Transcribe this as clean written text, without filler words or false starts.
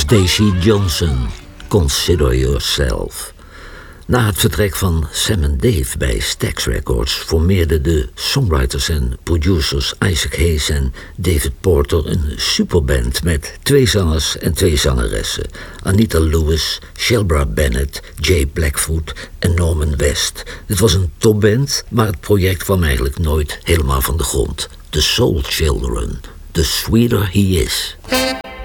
Stacy Johnson, Consider Yourself. Na het vertrek van Sam en Dave bij Stax Records formeerden de songwriters en producers Isaac Hayes en David Porter een superband met 2 zangers en 2 zangeressen. Anita Lewis, Shelbra Bennett, Jay Blackfoot en Norman West. Dit was een topband, maar het project kwam eigenlijk nooit helemaal van de grond. The Soul Children, The Sweeter He Is.